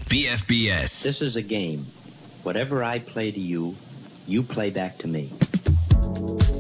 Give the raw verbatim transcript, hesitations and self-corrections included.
B F B S. This is a game. Whatever I play to you, you play back to me.